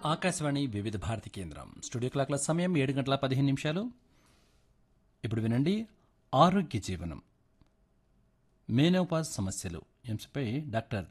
ఆకాశవాణి వివిధ భారతి కేంద్రం స్టూడియో క్లాక్ల సమయం 7 గంటల 15 నిమిషాలు. ఇప్పుడు వినండి ఆరోగ్య జీవనం మేనోపాజ్ సమస్యలు ఎంపికపై డాక్టర్